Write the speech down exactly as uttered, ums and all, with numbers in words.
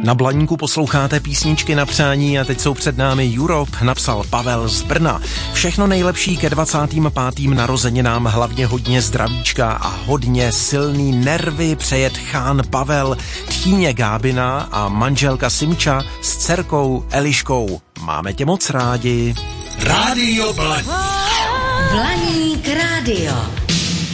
Na Blaníku posloucháte písničky na přání a teď jsou před námi Europe, napsal Pavel z Brna. Všechno nejlepší ke dvacátým pátým narozeninám, hlavně hodně zdravíčka a hodně silný nervy přeje Tchán Pavel, tchýně Gábina a manželka Simča s dcerkou Eliškou. Máme tě moc rádi. Rádio Blaník. Blaník rádio.